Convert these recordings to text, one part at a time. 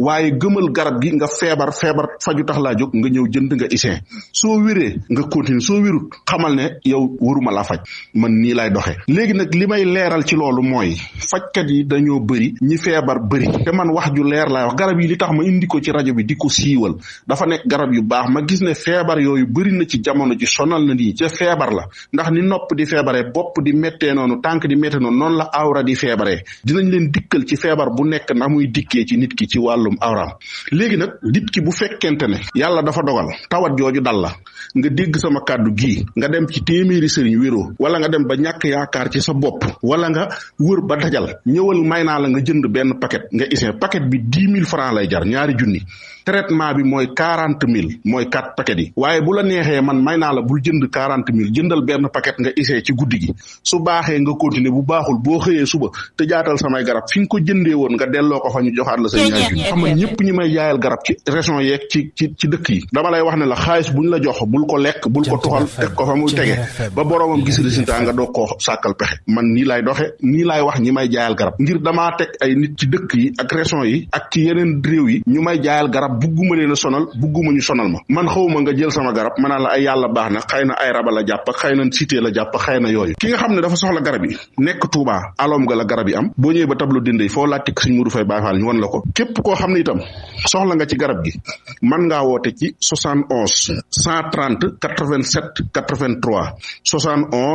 waaye gëmal garab gi nga feebar faju tax laa jóg nga ñëw jënd nga isin soo wéree nga continuer soo wérut xamal ne yow waruma la faj man nii lay doxe léegi nag li may leeral ci loolu mooy fajkat yi dañoo bëri ñi feebar bëri te man wax ju leer laay wax garab yi li tax ma indi ko ci rajo bi di ko siiwal dafa nekk garab yu baax ma gis ne feebar yooyu bëri na ci jamono ji sonal na nii ca feebar la ndax ni nopp di feebaree bopp di méttee noonu tànk di méttee noonu la awra di feebaree dinañ leen dikkal ci feebar bu nekk na muy dikkee ci nit ki ci wàllum awraam léegi nag nit ki bu fekkente ne yàlla dafa dogal tawat jooju dal la nga dégg sama kàddu gii nga dem ci téeméeri sëriñ wéroo wala nga dem ba ñàkk yaakaar ci sa bopp wala nga wër ba dajal ñëwal may naa la nga jënd benn paquet nga isin paquet bi 10 000 francs lay jar ñaari junni traitement bi mooy 40 000 mooy 4 paquets yi waaye bu la neexee man may naa la bul jënd 40 000 jëndal benn paquet nga isin ci guddi gi su baaxee nga continuer bu baaxul boo xëyee suba te jaatal samay garab fi nga ko jëndee woon nga delloo ko fa ñu joxaat la sa ñaari junni xam nga ñëpp ñi may jaayal garab ci région yeeg ci dëkk yi dama lay wax ne la xaalis buñ la jox bul ko lekk bul ko tuxal teg ko fa muy tege ba boroomam gis résultat nga doog koo sàkkal pexe man nii lay doxe nii lay wax ñi may jaayal garab ngir damaa teg ay nit ci dëkk yi ak région yi ak ci yeneen réew yi ñu may jaayal garab bugguma leen a sonal bugguma ñu sonal ma man xawma nga jël sama garab manaa la ay yàlla baax na xëy na ay raba la jàpp ak xëy na cité la jàpp ak xëy na yooyu ki nga xam ne dafa soxla garab yi nekk Touba alom ga la garab yi am boo ñëwee ba tableau dinde foo laajte Sëñ Modou Faye Baye Fall ñu won la ko képp koo xam ne itam soxla nga ci garab gi man ngaa woote ci 71 130 87 83 71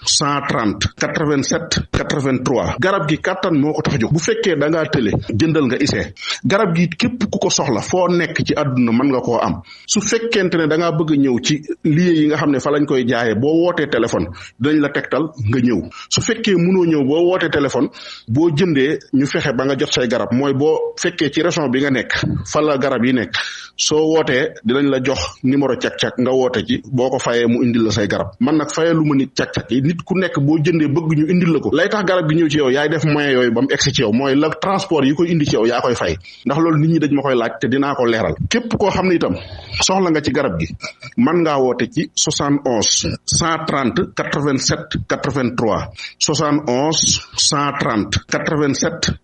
130 87 83 garab gi kàttan moo ko tax a jóg bu fekkee da ngaa tële jëndal nga isin garab gi képp ku ko soxla foo nekk ci àdduna mën nga koo am su fekkente ne da ngaa bëgg a ñëw ci lieu yi nga xam ne fa lañ koy jaayee boo wootee téléphone dinañ la tegtal nga ñëw su fekkee mënoo ñëw boo wootee téléphone boo jëndee ñu fexe ba nga jot say garab mooy boo fekkee ci région bi nga nekk fa la garab yi nekk soo wootee dinañ la jox numéro cak-cak nga woote ci boo ko fayee mu indil la say garab man nag fayee lu ma nit cak-cak yi nit ku nekk boo jëndee bëgg ñu indil la ko lay tax garab gi ñëw ci yow yaay def moyen yooyu ba mu egsi ci yow mooy la transport yi koy indi ci yow yaa koy fay ndax loolu nit ñi dañ ma koy laaj te dinaa ko leeral képp koo xam ne itam soxla nga ci garab gi man ngaa woote ci 71 130 87 83 71 130 87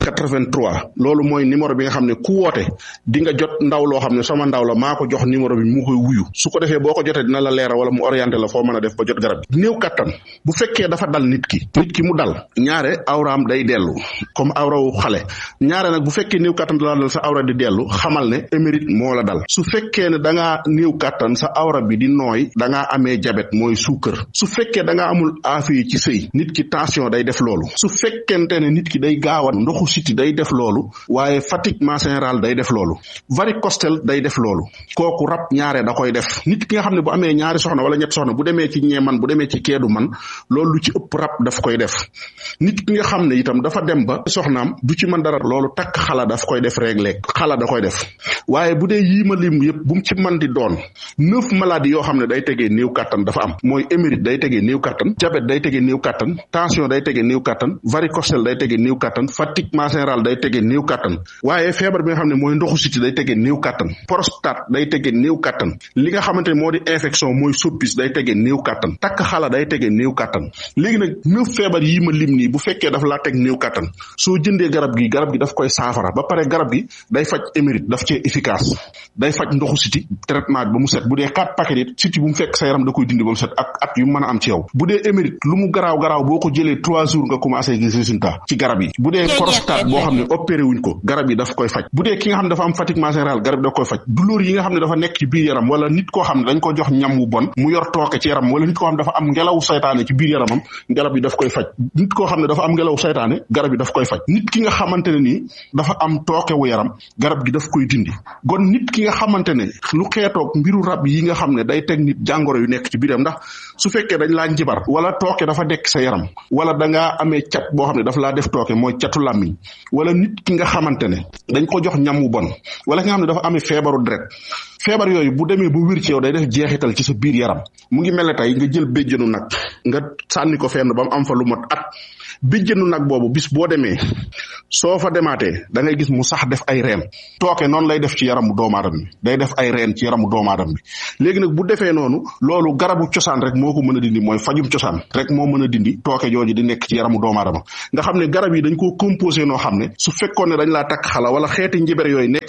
83 loolu mooy numéro bi nga xam ne ku woote di nga jot ndaw loo xam ne sama ndaw la maa ko jox numéro bi mu koy wuyu su ko defee boo ko jotee dina la leeral wala mu orienté la foo mën a def ba jot garab gi néew kattan bu fekkee dafa dal nit ki mu dal ñaare awraam day dellu comme awrawu xale ñaare nag bu fekkee néew kattan da la dal sa awra di dellu xamal ne émérite moo la dal su fekkee ne da ngaa néew kattan sa awra bi di nooy da ngaa amee jabet mooy suukar su fekkee da ngaa amul affaire ci sëy nit ki tension day def loolu su fekkente ne nit ki day gaaw a ndoxu siti day def loolu waaye fatiguement général day def loolu varicocèle day def loolu kooku rab ñaare da koy def nit ki nga xam ne bu amee ñaari soxna wala ñetti soxna bu demee ci ñee man bu demee ci keedu man loolu lu ci ëpp rab daf koy def nit ki nga xam ne itam dafa dem ba soxnaam du ci mën dara loolu takk xala daf koy def réglé xala da koy def waaye bu dee yii ma lim yëpp bu mu ci mën di doon 9 maladies yoo xam ne day tegee néew kattan dafa am mooy émérite day tegee néew kattan diabète day tegee néew kattan tension day tegee néew kattan varicocèle day tegee néew kattan fatiguement général day tegee néew kattan waaye feebar bi nga xam ne mooy ndoxu siti day tegee néew kattan prostate day tegee néew kattan li nga xamante ne moo di infection mooy soppis day tegee néew kattan takk xala day tegee néew kattan léegi nag 9 feebar yii ma lim nii bu fekkee dafa laa teg néew kattan soo jëndee garab gi daf koy saafara ba pare garab gi day faj émérite daf cee efficace day faj ndoxu siti traitement bi ba mu set bu dee 4 paquet it siti bu mu fekk sa yaram da koy dindi ba mu set ak at yu mën a am ci yow bu dee émérite lu mu garaaw boo ko jëlee 3 jours nga commencé gis résultat ci garab yi bu dee prostate boo xam ne opéré wuñ ko garab yi daf koy faj bu dee ki nga xam ne dafa am fatiguement général garab yi daf koy faj douleur yi nga xam ne dafa nekk ci biir yaram wala nit koo xam ne dañ ko jox ñam wu bon mu yor tooke ci yaram wala nit koo xam ne dafa am ngelaw saytaane ci biir yaramam garab yi daf koy faj nit koo xam ne dafa am ngelaw saytaane garab yi daf koy faj nit ki nga xamante ne nii dafa am tooke wu yaram garab gi daf koy dindi gon nit ki nga xamante ne lu xeetoog mbiru rab yi nga xam ne day teg nit jàngoro yu nekk ci biiram ndax su fekkee dañ laa njibar wala tooke dafa nekk sa yaram wala da ngaa amee cat boo xam ne dafa laa def tooke mooy catu làmmiñ wala nit ki nga xamante ne dañ ko jox ñam wu bon wala ki nga xam ne dafa amee feebaru deret feebar yooyu bu demee ba wér ci yow day def jeexital ci sa biir yaram mu ngi mel ne tey nga jël béjjënu nag nga sànni ko fenn ba mu am fa lu mot at béjjënu nag boobu bis boo demee soo fa demaatee da ngay gis mu sax def ay reen tooke noonu lay def ci yaramu doomu aadama bi day def ay reen ci yaramu doomu aadama bi léegi nag bu defee noonu loolu garabu cosaan rek moo ko mën a dindi mooy fajum cosaan rek moo mën a dindi tooke jooju di nekk ci yaramu doomu aadama nga xam ne garab yi dañ koo composé noo xam ne su fekkoon ne dañ laa takk xala wala xeeti njiber yooyu nekk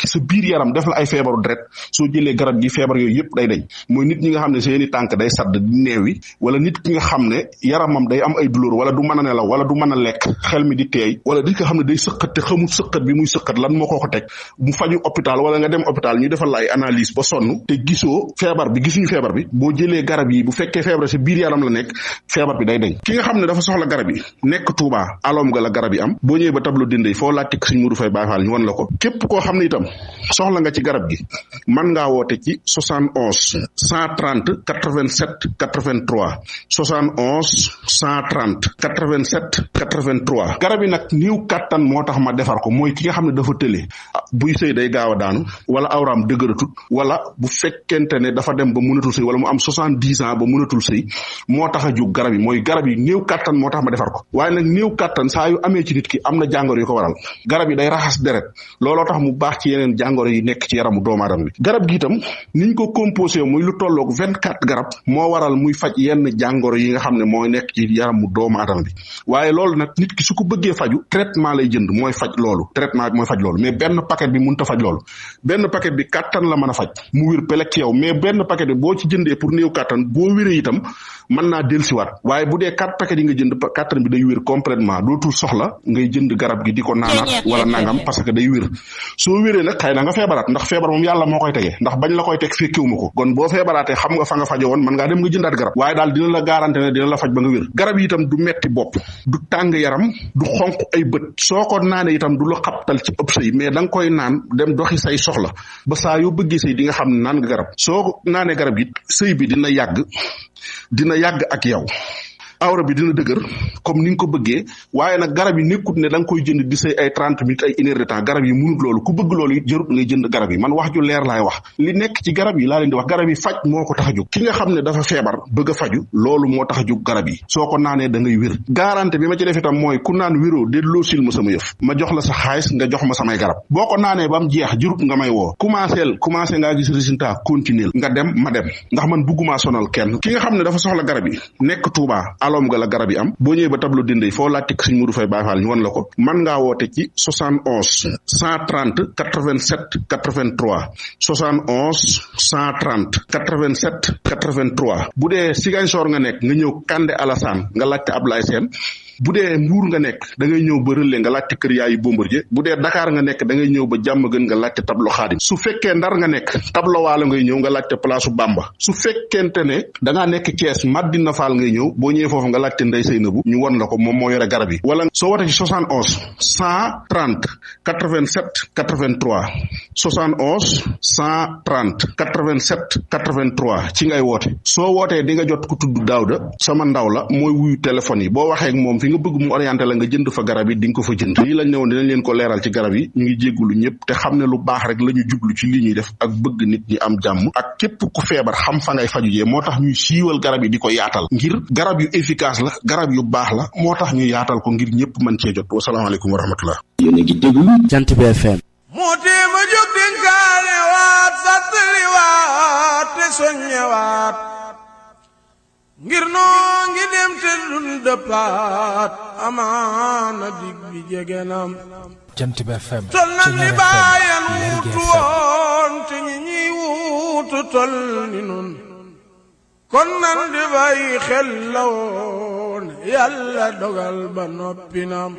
ci sa biir yaram def la ay feebaru deret soo jëlee garab gi feebar yooyu yëpp day dañ mooy nit ñi nga xam ne seeni tànk day sadd di neewi wala nit ki nga xam ne yaramam day am ay douleur wala du mën a nelaw wala du mën a lekk xel mi di teey wala nit nga xam ne day sëqat te xamul sëqat bi muy sëqat lan moo ko teg mu faju hôpital wala nga dem hôpital ñu defal la ay analyse ba sonn te gisuñu feebar bi boo jëlee garab yi bu fekkee feebar sa biir yaram la nekk feebar bi day dañ ki nga xam ne dafa soxla garab yi nekk Touba alom nga la garab yi am boo ñëwee ba tableau dinde foo laajte Sëñ Modou Faye Baye Fall ñu won la ko képp koo xam ne itam soxla nga ci garab gi mën ngaa woote ci 71 130 87 83 71 130 87 83 garab yi nag niw kàttan moo tax ma defar ko mooy ki nga xam ne dafa tële buy sëy day gaaw a daanu wala awraam dëgëratut wala bu fekkente ne dafa dem ba mënatul sëy wala mu am 70 ans ba mënatul sëy moo tax a jóg garab yi mooy garab yi néew kàttan moo tax ma defar ko waaye nag néew kàttan saa yu amee ci nit ki am na jàngoro yu ko waral garab yi day raxas deret looloo tax mu baax ci yeneen jàngoro yi nekk ci yaramu doomu aadama bi garab gi itam niñ ko composé muy lu tolloog 24 garab moo waral muy faj yenn jàngoro yi nga xam ne mooy nekk ci yaramu doomu aadama bi waaye loolu nag nit ki su ko bëggee faju traitement lay jënd mooy faj loolu traitement bi mooy faj loolu mais benn paquet bi mënut a faj loolu benn paquet bi kàttan la mën a faj mu wér pelek ci yow mais benn paquet bi boo ci jëndee pour néew kàttan boo wéree itam mën naa dellusiwaat waaye bu dee 4 paquet yi nga jënd kàttan bi day wér complètement dootul soxla ngay jënd garab gi di ko naanaat wala nangam parce que day wér soo wéree nag xëy na nga feebaraat ndax feebar moom yàlla moo koy tegee ndax bañ la koy teg fekkiwuma ko kon boo feebaraatee xam nga fa nga fajo woon mën ngaa dem nga jëndaat garab waaye daal dina la garanté ne dina la faj ba nga wér garab yi itam du metti bopp du tàng yaram du xonq ay bët soo ko naanee itam du la xabtal ci ëpp sëy mais da nga koy naan dem doxi say soxla ba saa yoo bëggee sëy di nga xam ne naan nga garab soo naanee garab it sëy bi dina yàgg ak yow awra bi dina dëgër comme ni nga ko bëggee waaye nag garab yi nekkut ne da nga koy jënd di say ay 30 minutes ay 1 heure de temps garab yi munut loolu ku bëgg loolu it jarut ngay jënd garab yi man wax ju leer laay wax li nekk ci garab yi laa leen di wax garab yi faj moo ko tax a jóg ki nga xam ne dafa feebar bëgg a faju loolu moo tax a jóg garab yi soo ko naanee da ngay wér garantie bi ma ci def itam mooy ku naan wéroo delloo sil ma sama yëf ma jox la sa xaalis nga jox ma samay garab boo ko naanee ba mu jeex jarut nga may woo commencé ngaa gis résultat continuer nga dem ma dem ndax man bëgguma sonal kenn ki nga xam ne dafa soxla garab yi nekk Touba alom nga la garab yi am boo ñëwee ba tableau dinde foo laajte Sëñ Modou Faye Baye Fall ñu won la ko mën ngaa woote ci 71 130 87 83 71 130 87 83 bu dee Ziguinchor nga nekk nga ñëw Kandé Alassane nga laajte Ablaye Sène bu dee Mbuur nga nekk da ngay ñëw ba Relais nga laajte kër yaayu Bombardier bu dee Dakar nga nekk da ngay ñëw ba Diamaguène nga laajte tableau Xaadim su fekkee Ndar nga nekk tableau Waalo ngay ñëw nga laajte place Bamba su fekkente ne da ngaa nekk Thiès Madina Fall ngay ñëw boo ñëwee foofu nga laajte Ndey Seynabu ñu won la ko moom moo yore garab yi wala soo wootee ci 71 130 87 83 71 130 87 83 ci ngay woote soo wootee di nga jot ku tudd Daawda sama ndaw la mooy wuyu téléphone yi boo waxee ak moom fi nga bëgg mu orienté la nga jënd fa garab yi di nga ko fa jënd lii lañ ne woon dinañ leen ko leeral ci garab yi ñu ngi jéggulu ñëpp te xam ne lu baax rek la ñu jublu ci li ñuy def ak bëgg nit ñi am jàmm ak képp ku feebar xam fa ngay faju jee moo tax ñuy siiwal garab yi di ko yaatal ngir garab yu efficace la garab yu baax la moo tax ñu yaatal ko ngir ñëpp mën cee jot wasalaamaaleykum wa rahmatullah yéen a ngi déglu Jant bi FM moo tee ma jóg dénkaane waat fàttali waat te soññewaat ngir noo ngi dem te dun dëppaat amaana dig bi jegenam Jant bi FM tol nan li bàyyan wuutu woon te ñi wuutu tol ni nun kon nan di bàyyi xel la woon yàlla dogal ba noppinam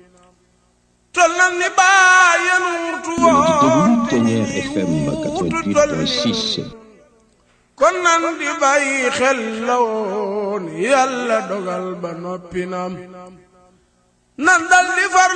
tol nan li bàyyan wuutu woon te ñi wuutu tol ni nun kon nan di bàyyi xel la woon yàlla dogal ba noppinam nan dal di far